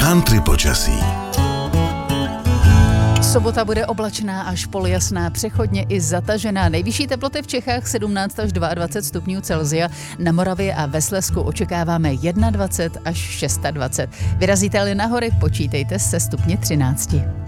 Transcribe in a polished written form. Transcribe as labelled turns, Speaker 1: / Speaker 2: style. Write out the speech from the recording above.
Speaker 1: Country počasí.
Speaker 2: Sobota bude oblačná až poljasná, přechodně i zatažená. Nejvyšší teploty v Čechách 17 až 22 stupňů Celsia. Na Moravě a ve Slezsku očekáváme 21 až 26. Vyrazíte-li na hory, počítejte se stupni 13.